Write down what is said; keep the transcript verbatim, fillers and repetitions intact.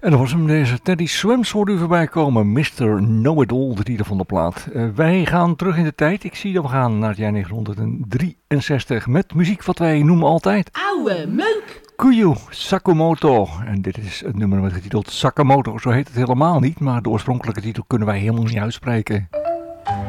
En dan was hem deze Teddy Swims hoorde u voorbij komen. mister Know-It-All, de titel van de plaat. Uh, wij gaan terug in de tijd. Ik zie dat we gaan naar het jaar negentien drieënzestig met muziek wat wij noemen altijd oude meuk. Kuyu Sakamoto. En dit is het nummer met getiteld Sakamoto. Zo heet het helemaal niet, maar de oorspronkelijke titel kunnen wij helemaal niet uitspreken.